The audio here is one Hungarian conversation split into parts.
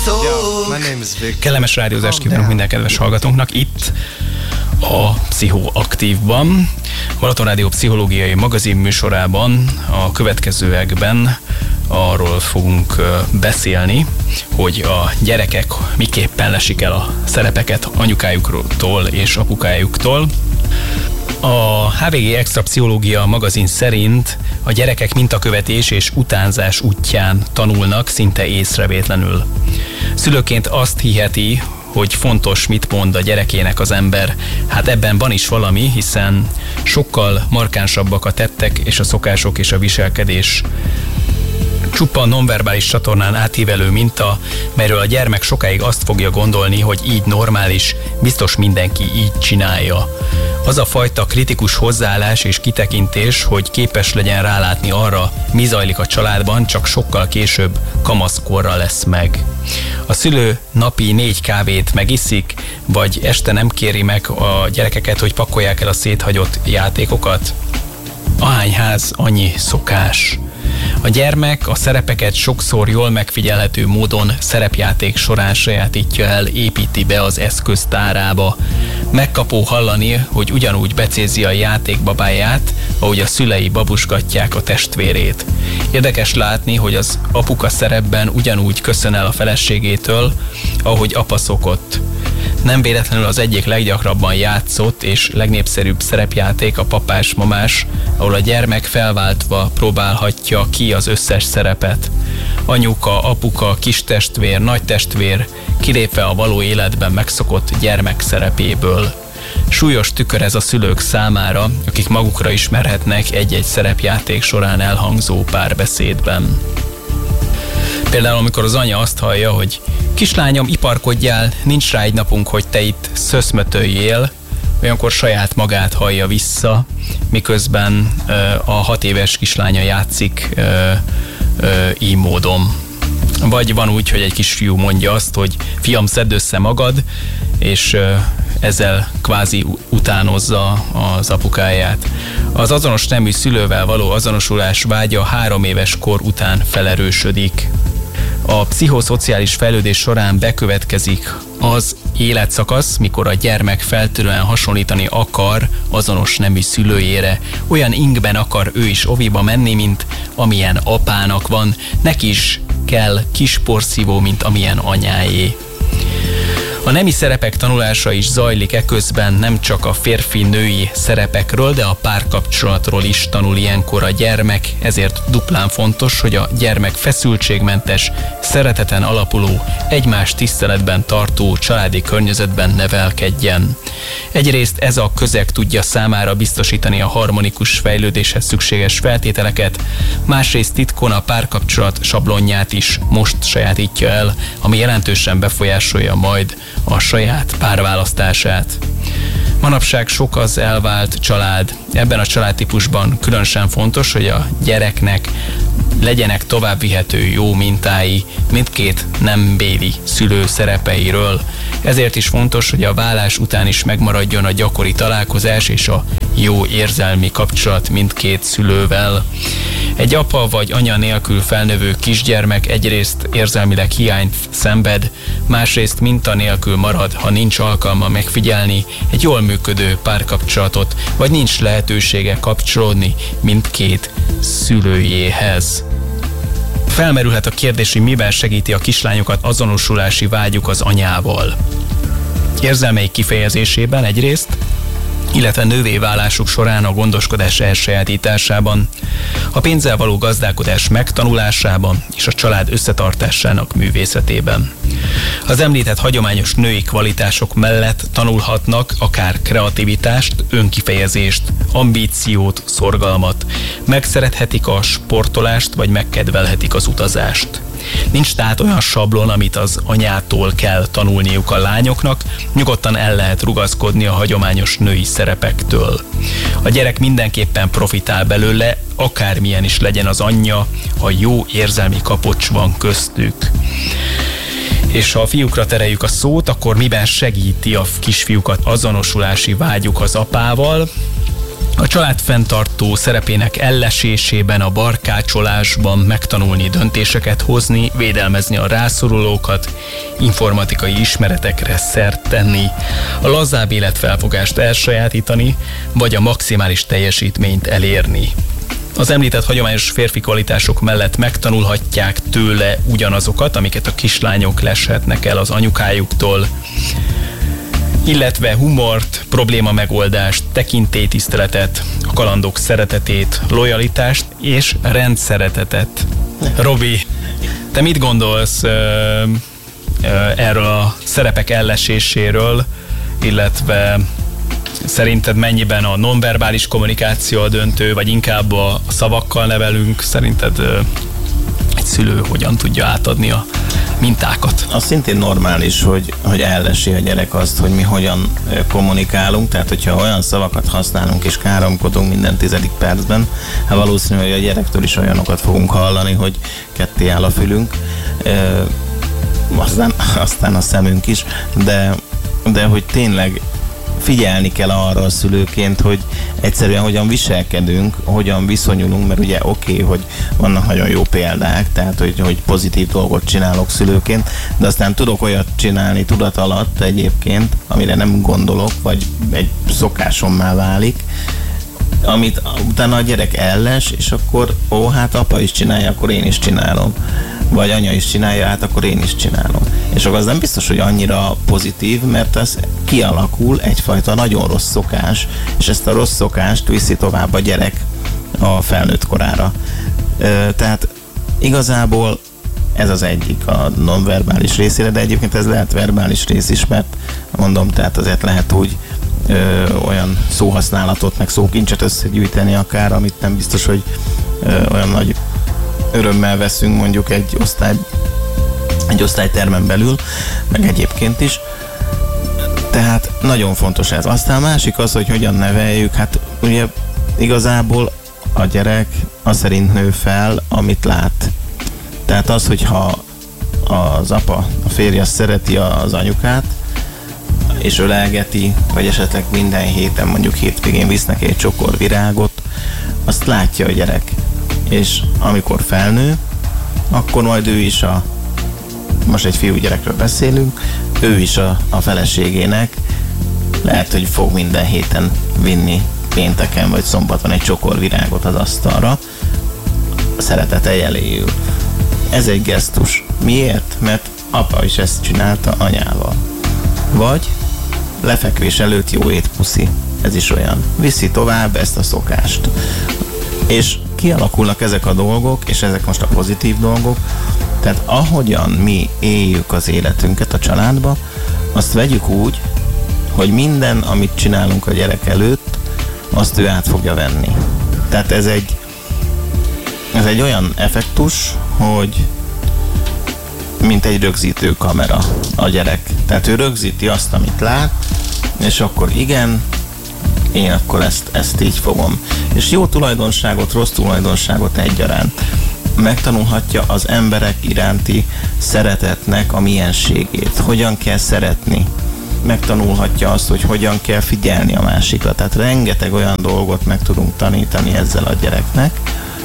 Kellemes rádiózást kívánok minden kedves hallgatónknak itt a Pszichoaktívban, Balaton Rádió pszichológiai magazin műsorában. A következőekben arról fogunk beszélni, hogy a gyerekek miképpen lesik el a szerepeket anyukájuktól és apukájuktól. A HVG Extra Pszichológia magazin szerint a gyerekek mintakövetés és utánzás útján tanulnak szinte észrevétlenül. Szülőként azt hiheti, hogy fontos, mit mond a gyerekének az ember. Hát ebben van is valami, hiszen sokkal markánsabbak a tettek és a szokások és a viselkedés. Csupa nonverbális csatornán átívelő minta, melyről a gyermek sokáig azt fogja gondolni, hogy így normális, biztos mindenki így csinálja. Az a fajta kritikus hozzáállás és kitekintés, hogy képes legyen rálátni arra, mi zajlik a családban, csak sokkal később, kamaszkorra lesz meg. A szülő napi 4 kávét megiszik, vagy este nem kéri meg a gyerekeket, hogy pakolják el a széthagyott játékokat? Ahány ház, annyi szokás. A gyermek a szerepeket sokszor jól megfigyelhető módon szerepjáték során sajátítja el, építi be az eszköztárába. Megkapó hallani, hogy ugyanúgy becézi a játékbabáját, ahogy a szülei babusgatják a testvérét. Érdekes látni, hogy az apuka szerepben ugyanúgy köszön el a feleségétől, ahogy apa szokott. Nem véletlenül az egyik leggyakrabban játszott és legnépszerűbb szerepjáték a papás-mamás, ahol a gyermek felváltva próbálhatja ki az összes szerepet. Anyuka, apuka, kistestvér, nagytestvér, kilépve a való életben megszokott gyermek szerepéből. Súlyos tükör ez a szülők számára, akik magukra ismerhetnek egy-egy szerepjáték során elhangzó párbeszédben. Például amikor az anya azt hallja, hogy kislányom, iparkodjál, nincs rá egy napunk, hogy te itt szöszmötöljél, olyankor saját magát hallja vissza, miközben a 6 éves kislánya játszik így módon. Vagy van úgy, hogy egy kisfiú mondja azt, hogy fiam, szedd össze magad, és ezzel kvázi utánozza az apukáját. Az azonos nemű szülővel való azonosulás vágya 3 éves kor után felerősödik. A pszichoszociális fejlődés során bekövetkezik az életszakasz, mikor a gyermek feltűnően hasonlítani akar azonos nemű szülőjére. Olyan ingben akar ő is oviba menni, mint amilyen apának van. Neki is kell kis porszívó, mint amilyen anyáé. A nemi szerepek tanulása is zajlik eközben, nem csak a férfi-női szerepekről, de a párkapcsolatról is tanul ilyenkor a gyermek, ezért duplán fontos, hogy a gyermek feszültségmentes, szereteten alapuló, egymást tiszteletben tartó családi környezetben nevelkedjen. Egyrészt ez a közeg tudja számára biztosítani a harmonikus fejlődéshez szükséges feltételeket, másrészt titkon a párkapcsolat sablonját is most sajátítja el, ami jelentősen befolyásolja majd a saját párválasztását. Manapság sok az elvált család. Ebben a családtípusban különösen fontos, hogy a gyereknek legyenek továbbvihető jó mintái mindkét nembéli szülő szerepeiről. Ezért is fontos, hogy a válás után is megmaradjon a gyakori találkozás és a jó érzelmi kapcsolat mindkét szülővel. Egy apa vagy anya nélkül felnövő kisgyermek egyrészt érzelmileg hiányt szenved, másrészt minta nélkül marad, ha nincs alkalma megfigyelni egy jól működő párkapcsolatot, vagy nincs lehetősége kapcsolódni mindkét szülőjéhez. Felmerülhet a kérdés, hogy miben segíti a kislányokat azonosulási vágyuk az anyával. Érzelmeik kifejezésében egyrészt, illetve nővé válásuk során a gondoskodás elsajátításában, a pénzzel való gazdálkodás megtanulásában és a család összetartásának művészetében. Az említett hagyományos női kvalitások mellett tanulhatnak akár kreativitást, önkifejezést, ambíciót, szorgalmat, megszerethetik a sportolást vagy megkedvelhetik az utazást. Nincs tehát olyan sablon, amit az anyától kell tanulniuk a lányoknak, nyugodtan el lehet rugaszkodni a hagyományos női szerepektől. A gyerek mindenképpen profitál belőle, akármilyen is legyen az anyja, ha jó érzelmi kapocs van köztük. És ha a fiúkra tereljük a szót, akkor miben segíti a kisfiúkat azonosulási vágyuk az apával? A család fenntartó szerepének ellesésében, a barkácsolásban megtanulni döntéseket hozni, védelmezni a rászorulókat, informatikai ismeretekre szert tenni, a lazább életfelfogást elsajátítani, vagy a maximális teljesítményt elérni. Az említett hagyományos férfi kvalitások mellett megtanulhatják tőle ugyanazokat, amiket a kislányok leshetnek el az anyukájuktól, illetve humort, problémamegoldást, tekintélytiszteletet, a kalandok szeretetét, lojalitást és rendszeretetet. Robi, te mit gondolsz erről a szerepek elleséséről, illetve szerinted mennyiben a nonverbális kommunikáció a döntő, vagy inkább a szavakkal nevelünk? Szerinted egy szülő hogyan tudja átadni a mintákat? Az szintén normális, hogy ellesi a gyerek azt, hogy mi hogyan kommunikálunk, tehát hogyha olyan szavakat használunk és káromkodunk minden 10. percben, hát valószínű, hogy a gyerektől is olyanokat fogunk hallani, hogy ketté áll a fülünk, aztán a szemünk is, de hogy tényleg figyelni kell arra a szülőként, hogy egyszerűen hogyan viselkedünk, hogyan viszonyulunk, mert ugye oké, hogy vannak nagyon jó példák, tehát hogy pozitív dolgot csinálok szülőként, de aztán tudok olyat csinálni tudat alatt egyébként, amire nem gondolok, vagy egy szokásommá válik, amit utána a gyerek elles, és akkor hát apa is csinálja, akkor én is csinálom. Vagy anya is csinálja, hát akkor én is csinálom. És akkor az nem biztos, hogy annyira pozitív, mert ez kialakul egyfajta nagyon rossz szokás, és ezt a rossz szokást viszi tovább a gyerek a felnőtt korára. Tehát igazából ez az egyik a nonverbális részére, de egyébként ez lehet verbális rész is, mert mondom, tehát azért lehet úgy olyan szóhasználatot, meg szókincset összegyűjteni akár, amit nem biztos, hogy olyan nagy örömmel veszünk mondjuk egy osztálytermen belül, meg egyébként is. Tehát nagyon fontos ez. Aztán a másik az, hogy hogyan neveljük, hát ugye igazából a gyerek az szerint nő fel, amit lát. Tehát az, hogyha az apa, a férje szereti az anyukát, és ölelgeti, vagy esetleg minden héten, mondjuk hétvégén visz neki egy csokor virágot, azt látja a gyerek. És amikor felnő, akkor majd ő is most egy fiúgyerekről beszélünk, ő is a feleségének lehet, hogy fog minden héten vinni pénteken vagy szombaton egy csokor virágot az asztalra, a szeretete jeléül. Ez egy gesztus. Miért? Mert apa is ezt csinálta anyával. Vagy lefekvés előtt jó étpuszi. Ez is olyan. Viszi tovább ezt a szokást. És kialakulnak ezek a dolgok, és ezek most a pozitív dolgok. Tehát ahogyan mi éljük az életünket a családba, azt vegyük úgy, hogy minden, amit csinálunk a gyerek előtt, azt ő át fogja venni. Tehát ez egy olyan effektus, hogy mint egy rögzítő kamera a gyerek. Tehát ő rögzíti azt, amit lát, és akkor igen, én akkor ezt így fogom. És jó tulajdonságot, rossz tulajdonságot egyaránt. Megtanulhatja az emberek iránti szeretetnek a mienségét. Hogyan kell szeretni. Megtanulhatja azt, hogy hogyan kell figyelni a másikra. Tehát rengeteg olyan dolgot meg tudunk tanítani ezzel a gyereknek,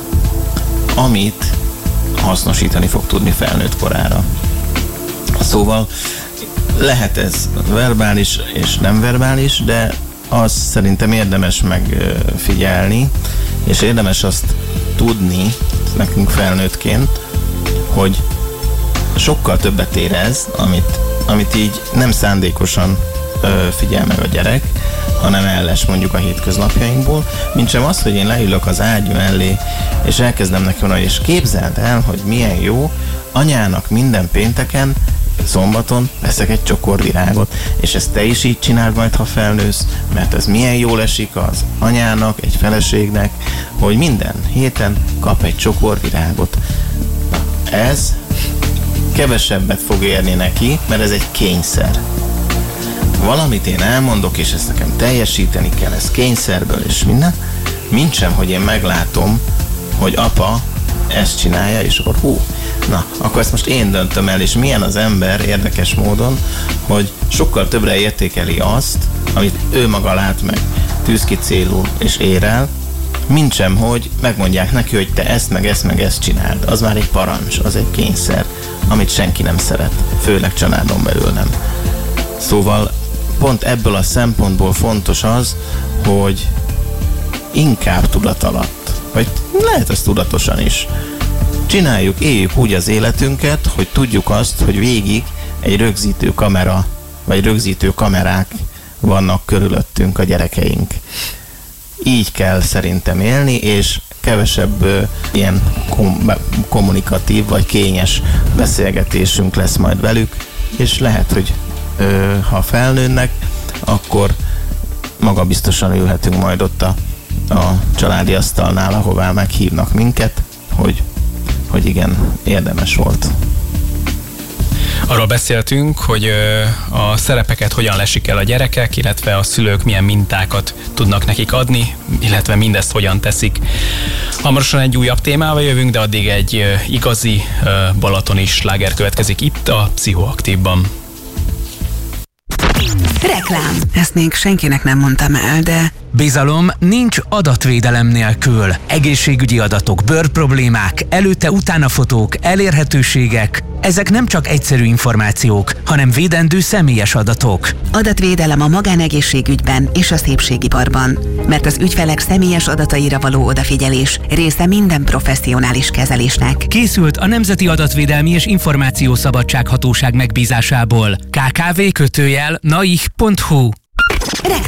amit hasznosítani fog tudni felnőtt korára. Szóval lehet ez verbális és nem verbális, de azt szerintem érdemes megfigyelni, és érdemes azt tudni nekünk felnőttként, hogy sokkal többet érez, amit így nem szándékosan figyel meg a gyerek, hanem elles mondjuk a hétköznapjainkból, mintsem az, hogy én leülök az ágy mellé, és elkezdem neki mondani, és képzeld el, hogy milyen jó, anyának minden pénteken, szombaton veszek egy csokor virágot, és ezt te is így csináld majd, ha felnősz, mert ez milyen jól esik az anyának, egy feleségnek, hogy minden héten kap egy csokor virágot. Na, ez kevesebbet fog érni neki, mert ez egy kényszer. Valamit én elmondok, és ezt nekem teljesíteni kell, ez kényszerből és minden, mintsem, hogy én meglátom, hogy apa ezt csinálja, és akkor na, akkor ezt most én döntöm el, és milyen az ember érdekes módon, hogy sokkal többre értékeli azt, amit ő maga lát meg. tűz ki célul és ér el, mintsem, hogy megmondják neki, hogy te ezt, meg ezt csináld. Az már egy parancs, az egy kényszer, amit senki nem szeret, főleg családon belül nem. Szóval pont ebből a szempontból fontos az, hogy inkább tudat alatt, vagy lehet ez tudatosan is, csináljuk, éljük úgy az életünket, hogy tudjuk azt, hogy végig egy rögzítő kamera, vagy rögzítő kamerák vannak körülöttünk, a gyerekeink. Így kell szerintem élni, és kevesebb ilyen kommunikatív vagy kényes beszélgetésünk lesz majd velük, és lehet, hogy ha felnőnek, akkor magabiztosan ülhetünk majd ott a családi asztalnál, ahová meghívnak minket, hogy igen, érdemes volt. Arról beszéltünk, hogy a szerepeket hogyan lesik el a gyerekek, illetve a szülők milyen mintákat tudnak nekik adni, illetve mindezt hogyan teszik. Hamarosan egy újabb témával jövünk, de addig egy igazi balatoni sláger következik itt a Pszichoaktívban. Reklám. Ezt még senkinek nem mondtam el, de... Bizalom nincs adatvédelem nélkül. Egészségügyi adatok, bőrproblémák, előtte-utána fotók, elérhetőségek. Ezek nem csak egyszerű információk, hanem védendő személyes adatok. Adatvédelem a magánegészségügyben és a szépségiparban, mert az ügyfelek személyes adataira való odafigyelés része minden professzionális kezelésnek. Készült a Nemzeti Adatvédelmi és Információszabadság Hatóság megbízásából. kkv-naih.hu